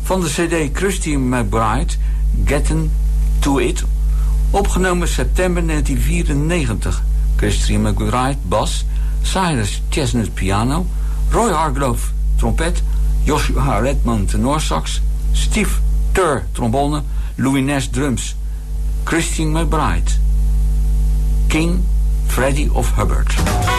Van de cd Christine McBride, Getting to It, opgenomen september 1994. Christine McBride, bas, Cyrus Chestnut, piano, Roy Hargrove, trompet, Joshua Redman, tenorsax, Steve Turr, trombone, Louis Nash, drums. Christine McBride, King Freddie of Hubbard.